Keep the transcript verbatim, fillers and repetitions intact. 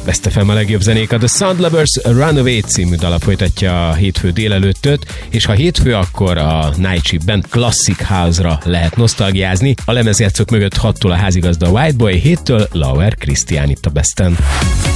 Best ef em a legjobb zenék. A The Soundlovers Runaway című dala folytatja a hétfő délelőttöt, és ha hétfő, akkor a Night Shiftben Classic House-ra lehet nosztalgiázni. A lemezjátszók mögött hattól a házigazda White Boy, héttől Lauer Christian itt a Besten.